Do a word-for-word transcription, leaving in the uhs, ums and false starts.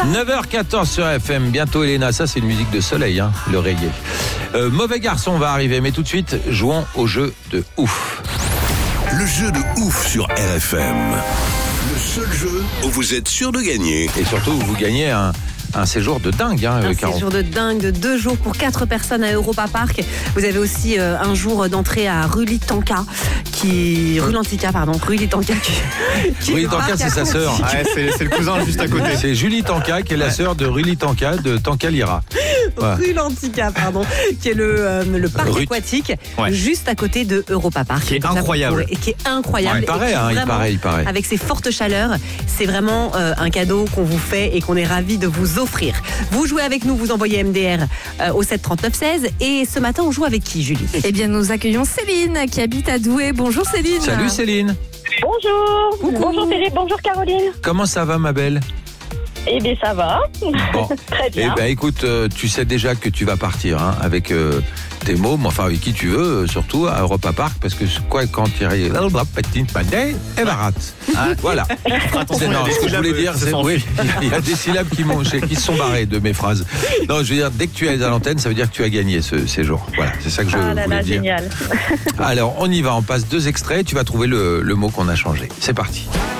neuf heures quatorze sur F M, bientôt Elena, ça c'est une musique de soleil, hein, le reggae. Euh, mauvais garçon va arriver, mais tout de suite, jouons au jeu de ouf. Le jeu de ouf sur R F M. Le seul jeu où vous êtes sûr de gagner. Et surtout, vous gagnez un... Un séjour de dingue, hein, Un Caron. séjour de dingue de deux jours pour quatre personnes à Europa Park. Vous avez aussi euh, un jour d'entrée à Rulitanka, qui Rulantica, pardon, Rulitanka. Qui... qui Rulie Tanka, c'est sa sœur. Ouais, c'est, c'est le cousin juste à côté. C'est Julie Tanka, qui est la sœur de Rulie Tanka, de Tanka Lira. Voilà. Rulantica, pardon, qui est le, euh, le parc Rut. aquatique, Ouais. juste à côté de Europa Park. Qui est Donc là, vous incroyable. pourrez- Et qui est incroyable. Ouais, il paraît, Et qui, hein, il vraiment, paraît, il paraît. Avec ces fortes chaleurs, c'est vraiment euh, un cadeau qu'on vous fait et qu'on est ravis de vous offrir. Vous jouez avec nous, vous envoyez M D R euh, au sept trente-neuf seize. Et ce matin, on joue avec qui, Julie? Eh bien, nous accueillons Céline qui habite à Douai. Bonjour Céline. Salut Céline. Bonjour. Coucou. Bonjour Philippe, bonjour Caroline. Comment ça va, ma belle? Eh bien ça va. Bon. Très Eh bien. ben écoute, euh, tu sais déjà que tu vas partir hein, avec euh, tes mômes, enfin avec qui tu veux, euh, surtout à Europa Park, parce que quoi quand tu arrives, et barat. Voilà. C'est non, ce que je voulais dire, c'est oui, il y a des syllabes qui, m'ont, qui se sont barrées de mes phrases. Non, je veux dire, dès que tu es à l'antenne, ça veut dire que tu as gagné ce séjour. Voilà, c'est ça que je Ah là voulais là, dire. génial. Alors, on y va, on passe deux extraits, tu vas trouver le, le mot qu'on a changé. C'est parti.